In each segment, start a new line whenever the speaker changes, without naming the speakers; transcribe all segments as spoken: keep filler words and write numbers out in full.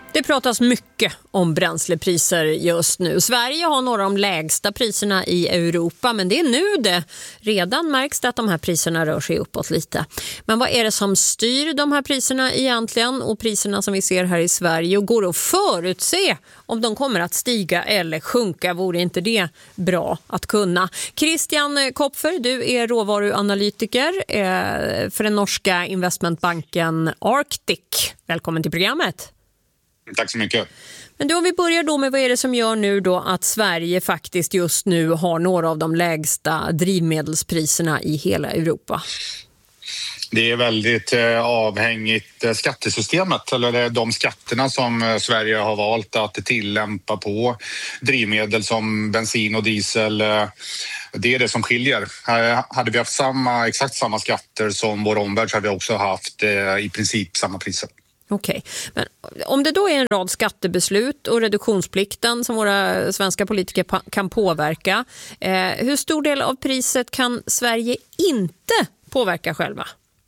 Det pratas mycket om bränslepriser just nu. Sverige har några av de lägsta priserna i Europa, men det är nu det. Redan märks det att de här priserna rör sig uppåt lite. Men vad är det som styr de här priserna egentligen, och priserna som vi ser här i Sverige, och går att förutse om de kommer att stiga eller sjunka? Vore inte det bra att kunna? Christian Kopfer, du är råvaruanalytiker för den norska investmentbanken Arctic. Välkommen till programmet.
Tack så mycket.
Men då, om vi börjar då med vad är det som gör nu då att Sverige faktiskt just nu har några av de lägsta drivmedelspriserna i hela Europa?
Det är väldigt eh, avhängigt eh, skattesystemet, eller de skatterna som eh, Sverige har valt att tillämpa på drivmedel som bensin och diesel. Eh, det är det som skiljer. Eh, hade vi haft samma, exakt samma skatter som vår omvärld så hade vi också haft eh, i princip samma priser.
Okej, men om det då är en rad skattebeslut och reduktionsplikten som våra svenska politiker kan påverka, eh, hur stor del av priset kan Sverige inte påverka själva?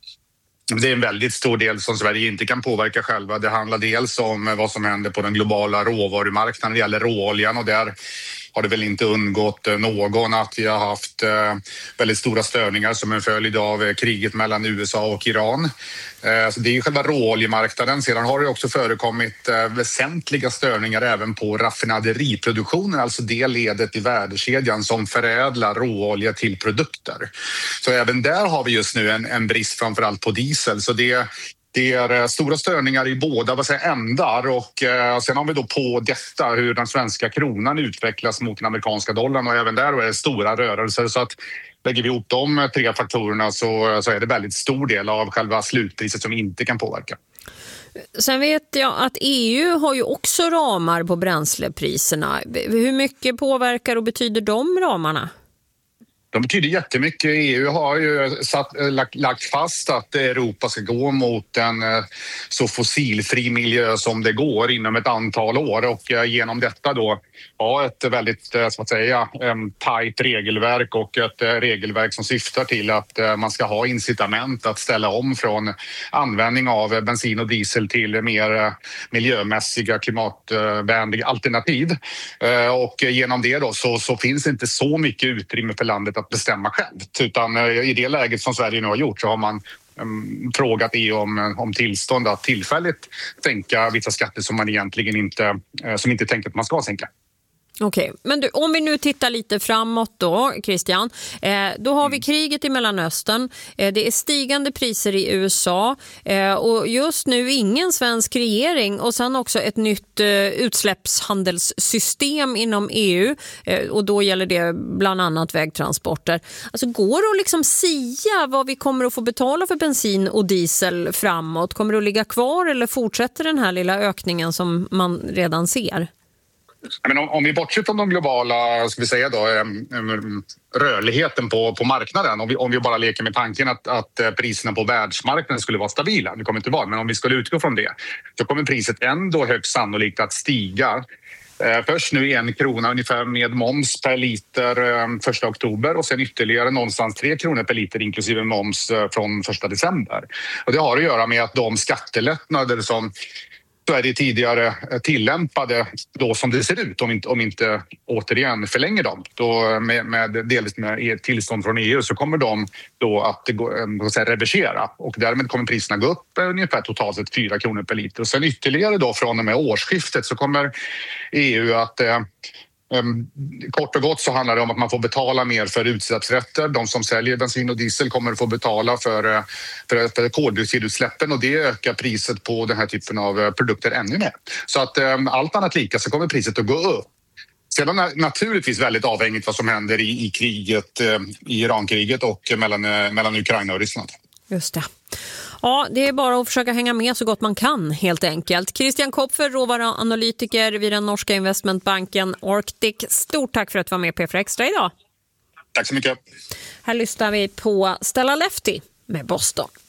Det är en väldigt stor del som Sverige inte kan påverka själva. Det handlar dels om vad som händer på den globala råvarumarknaden. Det gäller råoljan, och där har det väl inte undgått någon att vi har haft väldigt stora störningar som en följd av kriget mellan U S A och Iran. Så det är själva råoljemarknaden. Sedan har det också förekommit väsentliga störningar även på raffinaderiproduktionen, alltså det ledet i värdekedjan som förädlar råolja till produkter. Så även där har vi just nu en, en brist, framförallt på diesel. Så det Det är stora störningar i båda vad säger, ändar, och eh, sen har vi då på detta hur den svenska kronan utvecklas mot den amerikanska dollarn, och även där är det stora rörelser. Så att lägger vi ihop de tre faktorerna så, så är det väldigt stor del av själva slutpriset som inte kan påverka.
Sen vet jag att E U har ju också ramar på bränslepriserna. Hur mycket påverkar och betyder de ramarna?
De betyder jättemycket. E U har ju satt, lagt, lagt fast att Europa ska gå mot en så fossilfri miljö som det går inom ett antal år, och genom detta då ha ett väldigt så att säga tajt regelverk, och ett regelverk som syftar till att man ska ha incitament att ställa om från användning av bensin och diesel till mer miljömässiga, klimatvänliga alternativ. Och genom det då så, så finns det inte så mycket utrymme för landet att bestämma själv, utan i det läget som Sverige nu har gjort så har man um, frågat E U om, om tillstånd att tillfälligt sänka vissa skatter som man egentligen inte, uh, som inte tänker att man ska sänka.
Okej, men du, om vi nu tittar lite framåt då, Christian, eh, då har vi kriget i Mellanöstern, eh, det är stigande priser i U S A eh, och just nu ingen svensk regering, och sen också ett nytt eh, utsläppshandelssystem inom E U, eh, och då gäller det bland annat vägtransporter. Alltså går det att liksom sia vad vi kommer att få betala för bensin och diesel framåt? Kommer det att ligga kvar eller fortsätter den här lilla ökningen som man redan ser?
Men om, om vi bortser från de globala, ska vi säga då, rörligheten på, på marknaden, om vi, om vi bara leker med tanken att, att priserna på världsmarknaden skulle vara stabila, det kommer inte vara, men om vi skulle utgå från det så kommer priset ändå högst sannolikt att stiga. Först nu en krona ungefär med moms per liter första oktober, och sen ytterligare någonstans tre kronor per liter inklusive moms från första december. Och det har att göra med att de skattelättnader som Sverige tidigare tillämpade då som det ser ut, om inte, om inte återigen förlänger dem då med, med delvis med tillstånd från E U, så kommer de då att gå, att säga, reversera, och därmed kommer priserna gå upp ungefär totalt sett fyra kronor per liter, och sen ytterligare då från och med årsskiftet så kommer E U att eh, Um, kort och gott så handlar det om att man får betala mer för utsläppsrätter. De som säljer bensin och diesel kommer att få betala för, för, för koldioxidutsläppen, och det ökar priset på den här typen av produkter ännu mer. Så att um, allt annat lika så kommer priset att gå upp. Sedan är naturligtvis väldigt avhängigt vad som händer i, i kriget, i Irankriget och mellan, mellan Ukraina och Ryssland.
Just det. Ja, det är bara att försöka hänga med så gott man kan helt enkelt. Christian Kopfer, råvaruanalytiker vid den norska investmentbanken Arctic. Stort tack för att du var med på P fyra Extra idag.
Tack så mycket.
Här lyssnar vi på Stella Lefty med Boston.